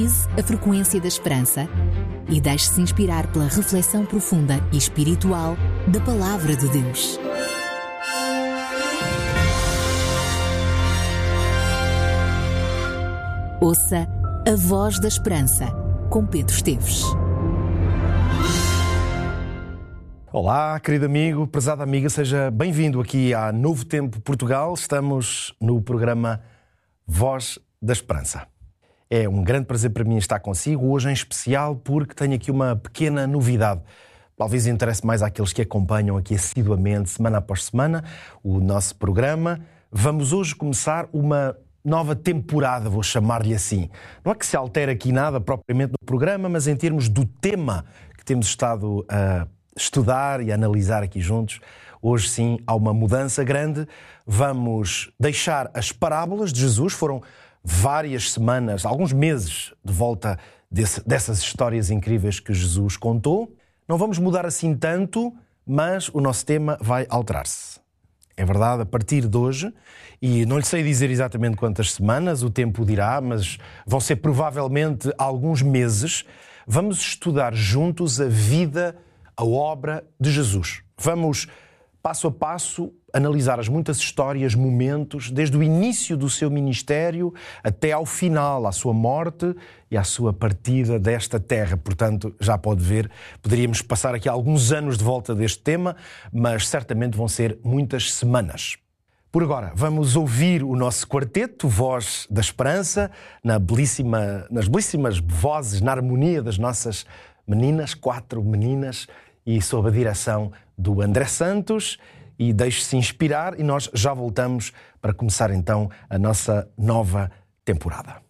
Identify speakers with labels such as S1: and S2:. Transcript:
S1: Sintonize a frequência da esperança e deixe-se inspirar pela reflexão profunda e espiritual da Palavra de Deus. Ouça a Voz da Esperança, com Pedro Esteves.
S2: Olá, querido amigo, prezada amiga, seja bem-vindo aqui à Novo Tempo Portugal. Estamos no programa Voz da Esperança. É um grande prazer para mim estar consigo, hoje em especial porque tenho aqui uma pequena novidade. Talvez interesse mais àqueles que acompanham aqui assiduamente, semana após semana, o nosso programa. Vamos hoje começar uma nova temporada, vou chamar-lhe assim. Não é que se altere aqui nada propriamente no programa, mas em termos do tema que temos estado a estudar e a analisar aqui juntos, hoje sim há uma mudança grande. Vamos deixar as parábolas de Jesus, foram várias semanas, alguns meses de volta dessas histórias incríveis que Jesus contou. Não vamos mudar assim tanto, mas o nosso tema vai alterar-se. É verdade, a partir de hoje, e não lhe sei dizer exatamente quantas semanas, o tempo dirá, mas vão ser provavelmente alguns meses, vamos estudar juntos a vida, a obra de Jesus. Vamos, passo a passo, analisar as muitas histórias, momentos, desde o início do seu ministério até ao final, à sua morte e à sua partida desta terra. Portanto, já pode ver, poderíamos passar aqui alguns anos de volta deste tema, mas certamente vão ser muitas semanas. Por agora, vamos ouvir o nosso quarteto, Voz da Esperança, nas belíssimas vozes, na harmonia das nossas meninas, 4 meninas, e sob a direção do André Santos. E deixe-se inspirar e nós já voltamos para começar então a nossa nova temporada.